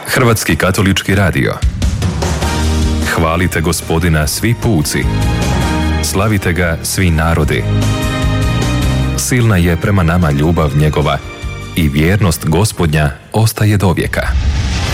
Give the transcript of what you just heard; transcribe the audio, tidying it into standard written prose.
Hrvatski katolički radio. Hvalite Gospodina svi puci. Slavite ga svi narodi. Silna je prema nama ljubav njegova i vjernost Gospodnja ostaje do vijeka.